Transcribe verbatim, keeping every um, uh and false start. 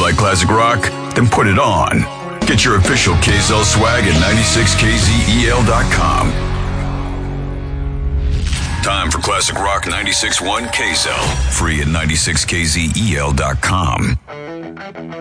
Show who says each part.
Speaker 1: like classic rock? Then put it on. Get your official K S L swag at ninety-six K Z E L dot com. Time for Classic Rock ninety-six point one K S L. Free at ninety-six K Z E L dot com.